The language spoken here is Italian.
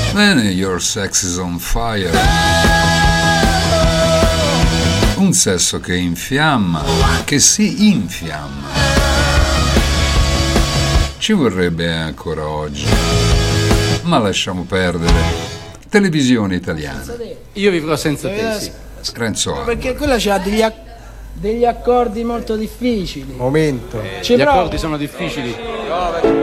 Bene, Your Sex is on Fire. Un sesso che infiamma, che si infiamma. Ci vorrebbe ancora oggi, ma lasciamo perdere. Televisione italiana. Io vivrò senza te, sì. Renzo. Perché quella c'ha degli accordi molto difficili. Momento. Gli accordi sono difficili.